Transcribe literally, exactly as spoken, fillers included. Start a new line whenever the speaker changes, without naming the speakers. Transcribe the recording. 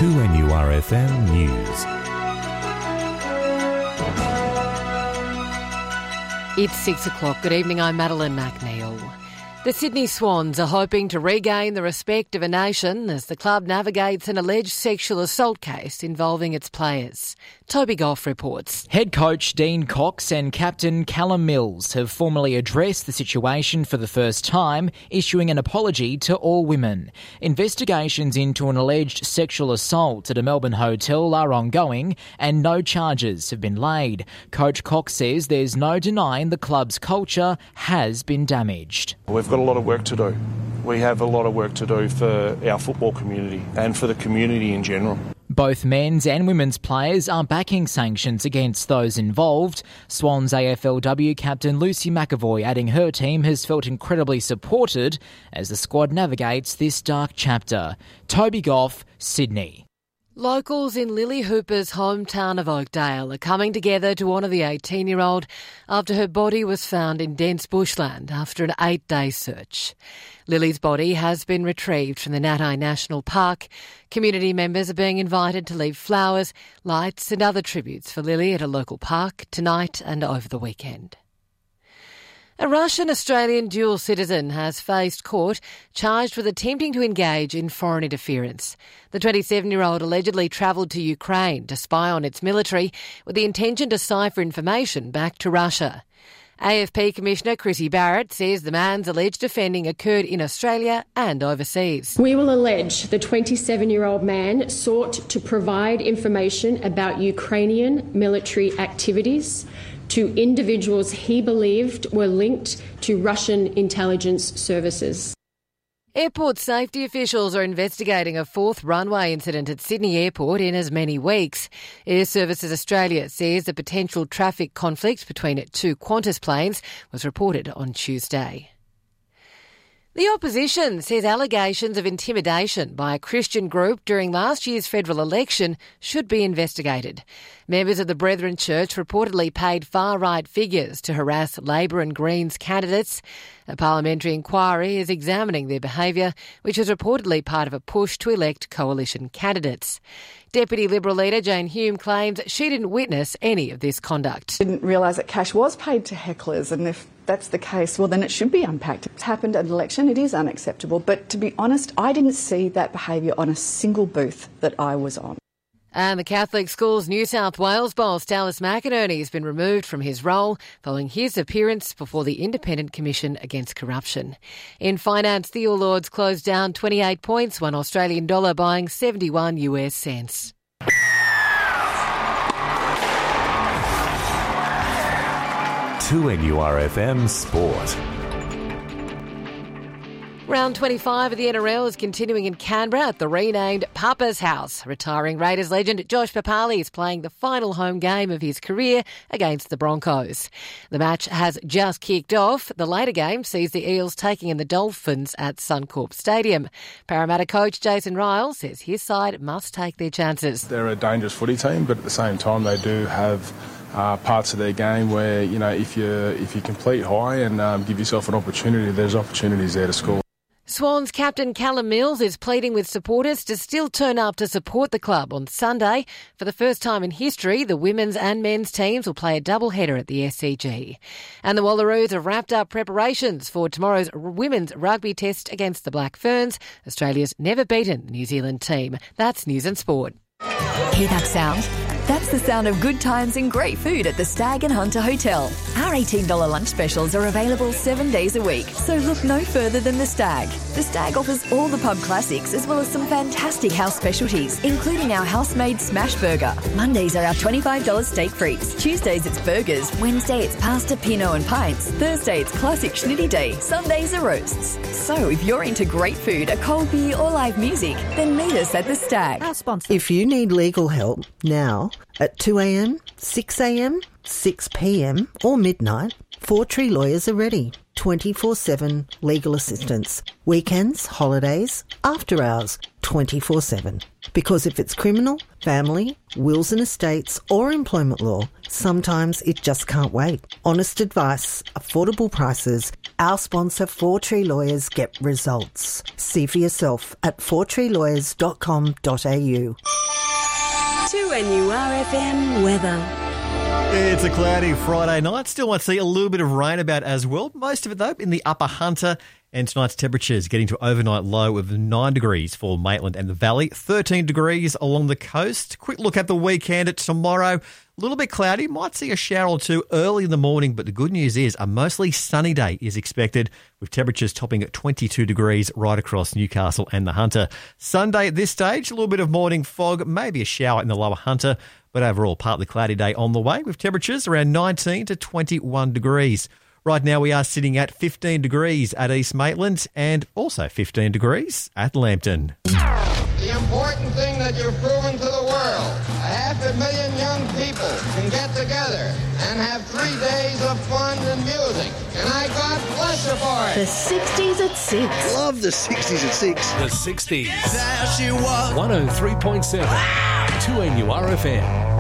two N U R F M News.
It's six o'clock. Good evening, I'm Madeline McNeil. The Sydney Swans are hoping to regain the respect of a nation as the club navigates an alleged sexual assault case involving its players. Toby Goff reports.
Head coach Dean Cox and captain Callum Mills have formally addressed the situation for the first time, issuing an apology to all women. Investigations into an alleged sexual assault at a Melbourne hotel are ongoing and no charges have been laid. Coach Cox says there's no denying the club's culture has been damaged.
We've got a lot of work to do. We have a lot of work to do for our football community and for the community in general.
Both men's and women's players are backing sanctions against those involved. Swans A F L W captain Lucy McAvoy adding her team has felt incredibly supported as the squad navigates this dark chapter. Toby Goff, Sydney.
Locals in Lily Hooper's hometown of Oakdale are coming together to honour the eighteen-year-old after her body was found in dense bushland after an eight-day search. Lily's body has been retrieved from the Natai National Park. Community members are being invited to leave flowers, lights and other tributes for Lily at a local park tonight and over the weekend. A Russian-Australian dual citizen has faced court charged with attempting to engage in foreign interference. The twenty-seven-year-old allegedly travelled to Ukraine to spy on its military with the intention to cipher information back to Russia. A F P Commissioner Chrissy Barrett says the man's alleged offending occurred in Australia and overseas.
We will allege the twenty-seven-year-old man sought to provide information about Ukrainian military activities to individuals he believed were linked to Russian intelligence services.
Airport safety officials are investigating a fourth runway incident at Sydney Airport in as many weeks. Air Services Australia says a potential traffic conflict between two Qantas planes was reported on Tuesday. The opposition says allegations of intimidation by a Christian group during last year's federal election should be investigated. Members of the Brethren Church reportedly paid far-right figures to harass Labor and Greens candidates. A parliamentary inquiry is examining their behaviour, which is reportedly part of a push to elect coalition candidates. Deputy Liberal leader Jane Hume claims she didn't witness any of this conduct.
I didn't realise that cash was paid to hecklers, and if that's the case, well, then it should be unpacked. It's happened at an election, it is unacceptable, but to be honest, I didn't see that behaviour on a single booth that I was on.
And the Catholic Schools New South Wales boss, Dallas McInerney, has been removed from his role following his appearance before the Independent Commission Against Corruption. In finance, the All Ords closed down twenty-eight points, one Australian dollar buying seventy-one US cents.
two N U R F M Sport.
Round twenty-five of the N R L is continuing in Canberra at the renamed Papa's House. Retiring Raiders legend Josh Papali is playing the final home game of his career against the Broncos. The match has just kicked off. The later game sees the Eels taking in the Dolphins at Suncorp Stadium. Parramatta coach Jason Ryle says his side must take their chances.
They're a dangerous footy team, but at the same time they do have Uh, parts of their game where, you know, if you if you complete high and um, give yourself an opportunity, there's opportunities there to score.
Swans captain Callum Mills is pleading with supporters to still turn up to support the club on Sunday. For the first time in history, the women's and men's teams will play a doubleheader at the S C G. And the Wallaroos have wrapped up preparations for tomorrow's women's rugby test against the Black Ferns, Australia's never-beaten New Zealand team. That's News and Sport.
Hear that sound? That's the sound of good times and great food at the Stag and Hunter Hotel. Our eighteen dollars lunch specials are available seven days a week, so look no further than the Stag. The Stag offers all the pub classics as well as some fantastic house specialties, including our house-made smash burger. Mondays are our twenty-five dollars steak frites. Tuesdays it's burgers. Wednesday it's pasta, pinot and pints. Thursday it's classic schnitty day. Sundays are roasts. So if you're into great food, a cold beer or live music, then meet us at the Stag.
Our sponsor. If you need legal help now, at two a.m, six a.m, six p.m or midnight, Four Tree Lawyers are ready. twenty-four seven legal assistance. Weekends, holidays, after hours, twenty-four seven. Because if it's criminal, family, wills and estates or employment law, sometimes it just can't wait. Honest advice, affordable prices. Our sponsor, Four Tree Lawyers, get results. See for yourself at four tree lawyers dot com dot a u.
two N U R F M weather.
It's a cloudy Friday night. Still might see a little bit of rain about as well. Most of it, though, in the upper Hunter. And tonight's temperatures getting to overnight low of nine degrees for Maitland and the Valley, thirteen degrees along the coast. Quick look at the weekend. It's tomorrow. A little bit cloudy. Might see a shower or two early in the morning, but the good news is a mostly sunny day is expected, with temperatures topping at twenty-two degrees right across Newcastle and the Hunter. Sunday at this stage, a little bit of morning fog, maybe a shower in the lower Hunter, but overall partly cloudy day on the way, with temperatures around nineteen to twenty-one degrees. Right now we are sitting at fifteen degrees at East Maitland and also fifteen degrees at Lambton.
The important thing that you've proven to the world, a half a million young people can get together and have three days of fun and music. And I God bless you for it.
The sixties at six.
Love the sixties at six.
The sixties.
There she was.
one oh three point seven. two N U R F M.